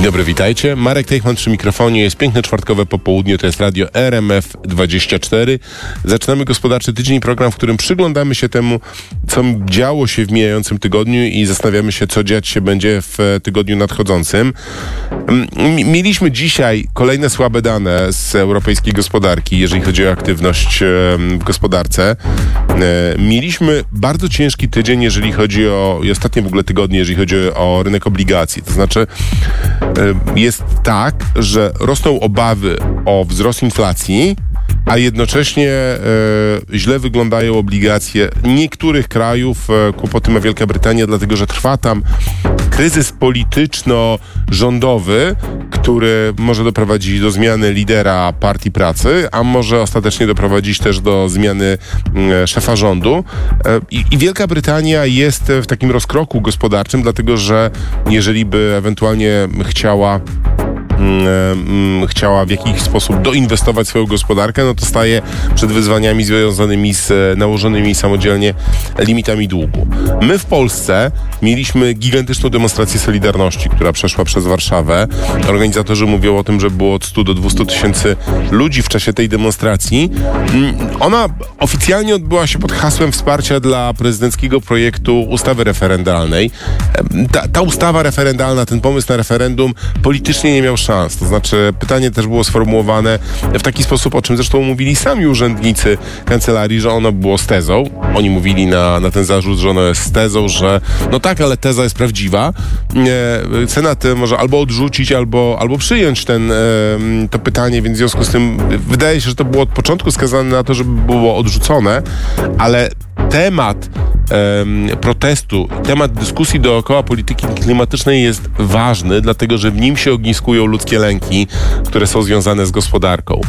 dobry, witajcie. Marek Teichman przy mikrofonie. Jest piękne czwartkowe popołudnie, to jest radio RMF24. Zaczynamy gospodarczy tydzień, program, w którym przyglądamy się temu, co działo się w mijającym tygodniu i zastanawiamy się, co dziać się będzie w tygodniu nadchodzącym. Mieliśmy dzisiaj kolejne słabe dane z europejskiej gospodarki, jeżeli chodzi o aktywność w gospodarce. Mieliśmy bardzo ciężki tydzień, jeżeli chodzi o, i ostatnie w ogóle tygodnie, jeżeli chodzi o rynek obligacji. To znaczy, jest tak, że rosną obawy o wzrost inflacji, a jednocześnie źle wyglądają obligacje niektórych krajów. Kłopoty ma Wielka Brytania, dlatego że trwa tam kryzys polityczno-rządowy, który może doprowadzić do zmiany lidera Partii Pracy, a może ostatecznie doprowadzić też do zmiany szefa rządu. I Wielka Brytania jest w takim rozkroku gospodarczym, dlatego że jeżeli by ewentualnie chciała w jakiś sposób doinwestować swoją gospodarkę, no to staje przed wyzwaniami związanymi z nałożonymi samodzielnie limitami długu. My w Polsce mieliśmy gigantyczną demonstrację Solidarności, która przeszła przez Warszawę. Organizatorzy mówią o tym, że było od 100 do 200 tysięcy ludzi w czasie tej demonstracji. Ona oficjalnie odbyła się pod hasłem wsparcia dla prezydenckiego projektu ustawy referendalnej. Ta ustawa referendalna, ten pomysł na referendum politycznie nie miał szans. To znaczy pytanie też było sformułowane w taki sposób, o czym zresztą mówili sami urzędnicy kancelarii, że ono było z tezą. Oni mówili na ten zarzut, że ono jest z tezą, że no tak, ale teza jest prawdziwa. Senat może albo odrzucić, albo przyjąć to pytanie, więc w związku z tym wydaje się, że to było od początku skazane na to, żeby było odrzucone, ale temat protestu, temat dyskusji dookoła polityki klimatycznej jest ważny, dlatego że w nim się ogniskują ludzkie lęki, które są związane z gospodarką.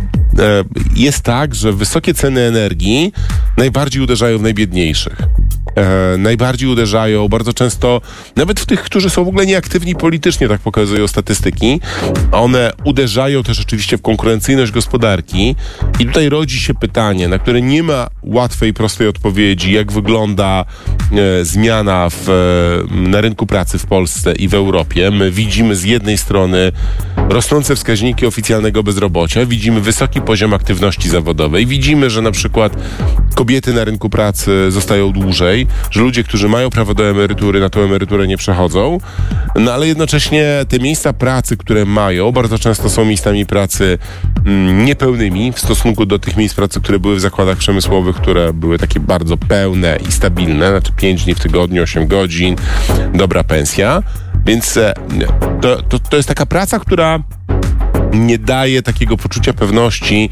Jest tak, że wysokie ceny energii najbardziej uderzają w najbiedniejszych. Najbardziej uderzają bardzo często nawet w tych, którzy są w ogóle nieaktywni politycznie, tak pokazują statystyki. One uderzają też oczywiście w konkurencyjność gospodarki i tutaj rodzi się pytanie, na które nie ma łatwej, prostej odpowiedzi, jak wygląda zmiana na rynku pracy w Polsce i w Europie. My widzimy z jednej strony rosnące wskaźniki oficjalnego bezrobocia, widzimy wysoki poziom aktywności zawodowej, widzimy, że na przykład kobiety na rynku pracy zostają dłużej, że ludzie, którzy mają prawo do emerytury, na tą emeryturę nie przechodzą, no ale jednocześnie te miejsca pracy, które mają, bardzo często są miejscami pracy niepełnymi w stosunku do tych miejsc pracy, które były w zakładach przemysłowych, które były takie bardzo pełne i stabilne, znaczy 5 dni w tygodniu, 8 godzin, dobra pensja, więc to jest taka praca, która nie daje takiego poczucia pewności,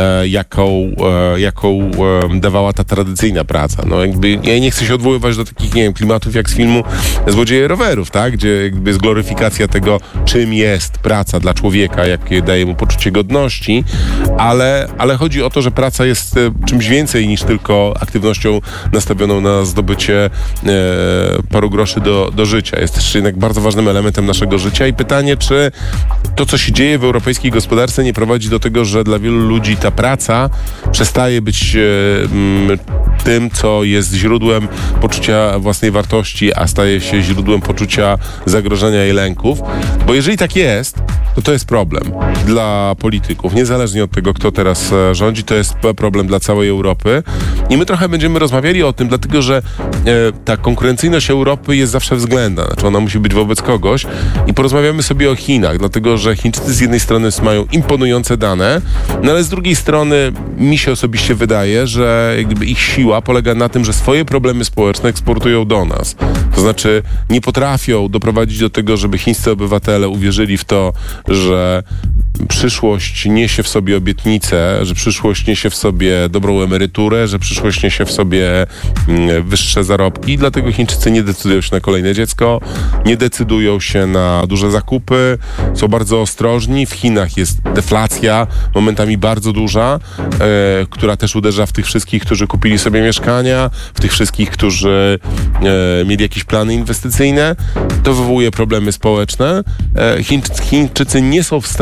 jaką dawała ta tradycyjna praca. No jakby ja nie chcę się odwoływać do takich, nie wiem, klimatów jak z filmu Złodzieje rowerów, tak? Gdzie jakby jest gloryfikacja tego, czym jest praca dla człowieka, jakie daje mu poczucie godności, ale chodzi o to, że praca jest czymś więcej niż tylko aktywnością nastawioną na zdobycie paru groszy do życia. Jest też jednak bardzo ważnym elementem naszego życia i pytanie, czy to, co się dzieje w europejskiej gospodarce, nie prowadzi do tego, że dla wielu ludzi ta praca przestaje być tym, co jest źródłem poczucia własnej wartości, a staje się źródłem poczucia zagrożenia i lęków. Bo jeżeli tak jest, to jest problem dla polityków. Niezależnie od tego, kto teraz rządzi, to jest problem dla całej Europy. I my trochę będziemy rozmawiali o tym, dlatego że ta konkurencyjność Europy jest zawsze względna. Znaczy ona musi być wobec kogoś. I porozmawiamy sobie o Chinach, dlatego że Chińczycy z jednej strony mają imponujące dane, no ale z drugiej strony mi się osobiście wydaje, że jakby ich siła polega na tym, że swoje problemy społeczne eksportują do nas. To znaczy nie potrafią doprowadzić do tego, żeby chińscy obywatele uwierzyli w to, że przyszłość niesie w sobie obietnicę, że przyszłość niesie w sobie dobrą emeryturę, że przyszłość niesie w sobie wyższe zarobki. Dlatego Chińczycy nie decydują się na kolejne dziecko, nie decydują się na duże zakupy, są bardzo ostrożni. W Chinach jest deflacja, momentami bardzo duża, która też uderza w tych wszystkich, którzy kupili sobie mieszkania, w tych wszystkich, którzy mieli jakieś plany inwestycyjne. To wywołuje problemy społeczne. Chińczycy nie są w stanie, chiński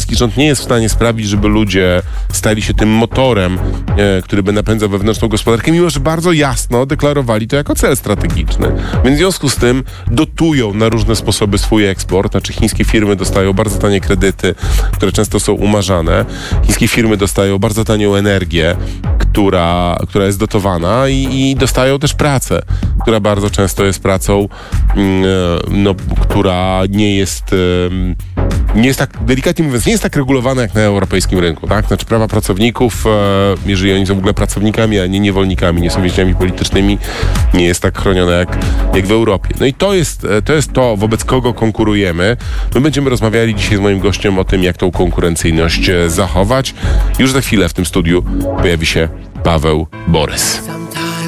polski rząd nie jest w stanie sprawić, żeby ludzie stali się tym motorem, który by napędzał wewnętrzną gospodarkę, mimo że bardzo jasno deklarowali to jako cel strategiczny. Więc w związku z tym dotują na różne sposoby swój eksport. Znaczy chińskie firmy dostają bardzo tanie kredyty, które często są umarzane. Chińskie firmy dostają bardzo tanią energię, która jest dotowana i dostają też pracę, która bardzo często jest pracą, która nie jest tak, delikatnie mówiąc, nie jest tak regulowana jak na europejskim rynku, tak? Znaczy prawa pracowników, jeżeli oni są w ogóle pracownikami, a nie niewolnikami, nie są więźniami politycznymi, nie jest tak chronione jak w Europie. No i to jest to, wobec kogo konkurujemy. My będziemy rozmawiali dzisiaj z moim gościem o tym, jak tą konkurencyjność zachować. Już za chwilę w tym studiu pojawi się Paweł Borys.